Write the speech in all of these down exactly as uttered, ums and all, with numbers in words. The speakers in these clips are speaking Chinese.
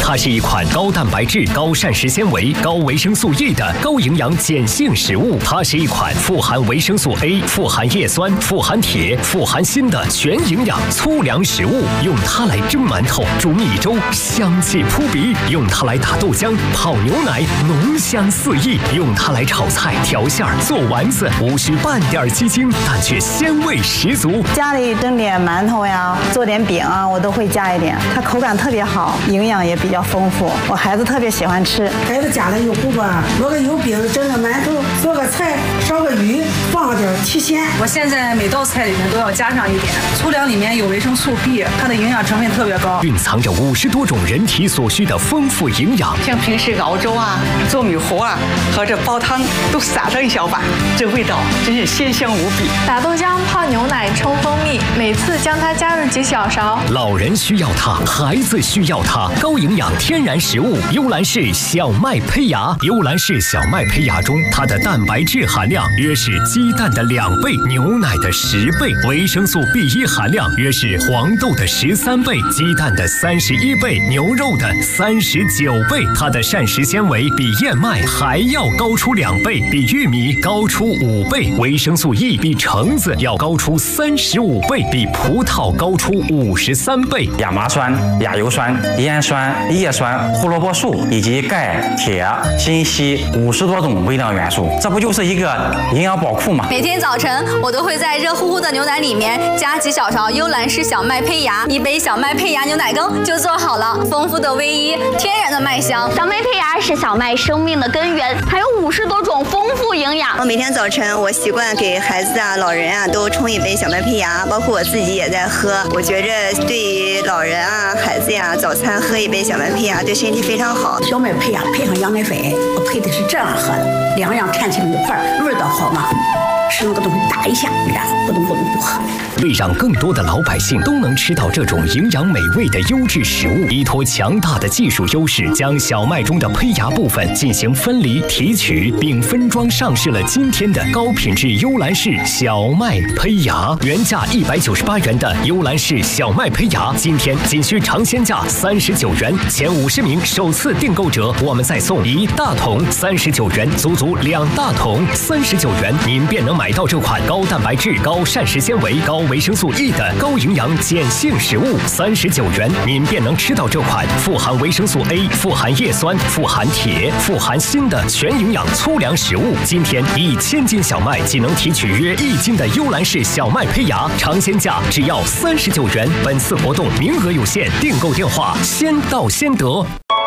它是一款高蛋白质、高膳食纤维、高维生素 E 的高营养碱性食物。它是一款富含维生素 A、富含叶酸、富含铁、富含锌的全营养粗粮食物。用它来蒸馒头、煮米粥，香气扑鼻；用它来打豆浆、泡牛奶，浓香四溢；用它来炒菜、调馅儿、做丸子，无需半点鸡精，但却鲜味十足。 家里蒸点馒头呀，做点饼啊，我都会加一点。它口感特别好，营养也比较丰富，我孩子特别喜欢吃。 孩子家里有苦吧，做个油饼，蒸个馒头，做个菜，烧个鱼，放点提鲜。 我现在每道菜里面都要加上一点。粗粮里面有维生素 B， 它的营养成分特别高， 蕴藏着五十多种人体所需的丰富营养。 像平时熬粥啊、做米糊啊，和这煲汤都撒上一小把，这味道真是鲜香无比。 打豆浆、泡牛奶、冲蜂蜜，每次将它加入几小勺。 老人需要它，孩子需要它。高营养天然食物幽兰氏小麦胚芽。幽兰氏小麦胚芽中，它的蛋白质含量约是鸡蛋的两倍，牛奶的十倍；维生素 B 一 含量约是黄豆的十三倍，鸡蛋的三十一倍，牛肉的三十九倍。它的膳食纤维比燕麦还要高出两倍，比玉米高出五倍；维生素 E 比橙子要高出三十五倍，比葡萄高出五十三倍。 亚麻酸、亚油酸、烟酸、叶酸、胡萝卜素以及钙、铁、锌、硒五十多种微量元素，这不就是一个营养宝库吗？ 每天早晨我都会在热乎乎的牛奶里面加几小勺幽兰氏小麦胚芽，一杯小麦胚芽牛奶羹就做好了。丰富的 V 一，天然的麦香。 小麦胚芽是小麦生命的根源，还有五十多种丰富营养。 我每天早晨我习惯给孩子啊、老人啊都冲一杯小麦胚芽，包括我自己也在喝。我觉着对于老人啊、孩子呀、啊，早餐喝一杯小麦胚芽对身体非常好。 小麦胚芽配上羊奶粉，我配的是这样喝的，两样掺成一块儿，味道好嘛。吃那个东西打一下，然后咕咚咕咚就喝。 为让更多的老百姓都能吃到这种营养美味的优质食物，依托强大的技术优势，将小麦中的胚芽部分进行分离提取，并分装上市了今天的高品质幽兰氏小麦胚芽。原价一百九十八元的幽兰氏小麦胚芽，今天仅需尝鲜价三十九元，前五十名首次订购者，我们再送一大桶，三十九元，足足两大桶，三十九元，您便能买到这款高蛋白质、高膳食纤维、高维生素 E 的高营养碱性食物。三十九元，您便能吃到这款富含维生素 A、富含叶酸、富含铁、富含锌的全营养粗粮食物。今天一千斤小麦仅能提取约一斤的幽兰氏小麦胚芽，尝鲜价只要三十九元。本次活动名额有限，订购电话先到先得。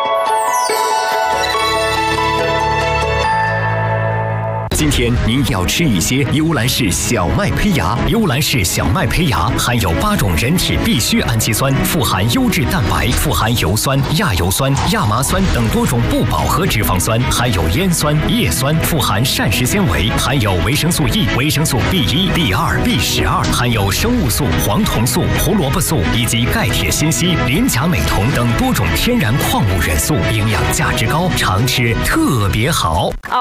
今天您要吃一些幽兰氏小麦胚芽。幽兰氏小麦胚芽含有八种人体必需氨基酸，富含优质蛋白，富含油酸、亚油酸、亚麻酸等多种不饱和脂肪酸，含有烟酸、叶酸，富含膳食纤维，含有维生素 E、维生素 B 一、B 二、B 十二，含有生物素、黄酮素、胡萝卜素以及钙、铁、锌、硒、磷、钾、镁、铜等多种天然矿物元素，营养价值高，常吃特别好。